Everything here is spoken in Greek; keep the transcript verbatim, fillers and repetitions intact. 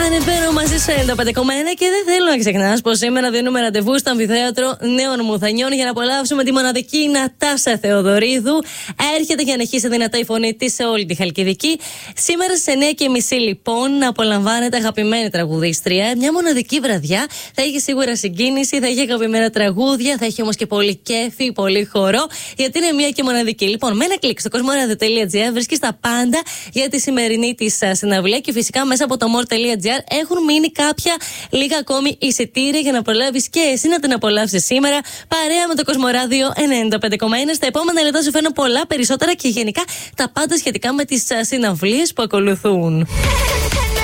Ανεβαίνω μαζί σε ενενήντα πέντε κόμμα ένα και δεν θέλω να ξεχνά πω σήμερα δίνουμε ραντεβού στο Αμφιθέατρο Νέων Μουθανιών για να απολαύσουμε τη μοναδική Νατάσα Θεοδωρίδου. Έρχεται για να αρχίσει δυνατά η φωνή τη σε όλη τη Χαλκιδική. Σήμερα στι εννιά και μισή λοιπόν να απολαμβάνετε αγαπημένη τραγουδίστρια. Μια μοναδική βραδιά. Θα έχει σίγουρα συγκίνηση, θα έχει αγαπημένα τραγούδια, θα έχει όμω και πολύ κέφι, πολύ χορό. Γιατί είναι μια και μοναδική. Λοιπόν, με ένα κλικ στο κοσμοράδιο τελεία τζι άρ βρίσκει τα πάντα για τη σημερινή τη συναυλία και φυσικά μέσα από το more τελεία τζι άρ έχουν μείνει κάποια λίγα ακόμη εισιτήρια για να προλάβεις και εσύ να την απολαύσεις σήμερα παρέα με το Κοσμοράδιο ενενήντα πέντε κόμμα ένα. Στα επόμενα λεπτά σου φέρνω πολλά περισσότερα και γενικά τα πάντα σχετικά με τις συναυλίες που ακολουθούν.